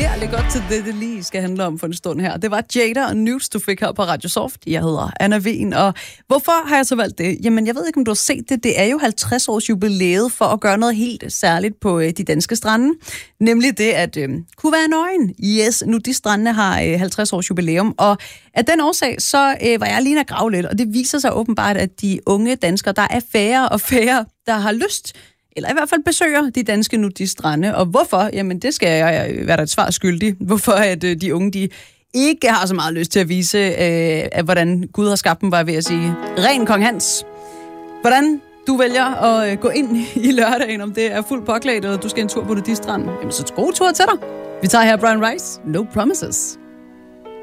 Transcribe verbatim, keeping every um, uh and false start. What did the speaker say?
særlig godt til det, det lige skal handle om for en stund her. Det var Jada og Nudes, du fik her på Radio Soft. Jeg hedder Anna Wien, og hvorfor har jeg så valgt det? Jamen, jeg ved ikke, om du har set det. Det er jo halvtreds års jubilæet for at gøre noget helt særligt på øh, de danske strande. Nemlig det, at øh, kunne være nøgen. Yes, nu de strande har øh, halvtreds års jubilæum, og af den årsag, så øh, var jeg lige at grave lidt, og det viser sig åbenbart, at de unge danskere, der er færre og færre, der har lyst eller i hvert fald besøger de danske nudiststrande. Og hvorfor? Jamen, det skal jeg være der et svar skyldig. Hvorfor at øh, de unge, de ikke har så meget lyst til at vise, øh, at hvordan Gud har skabt dem, var ved at sige, ren Kong Hans. Hvordan du vælger at øh, gå ind i lørdagen, om det er fuldt påklædt, og du skal en tur på nudiststranden, jamen så god tur til dig. Vi tager her Brian Rice, No Promises.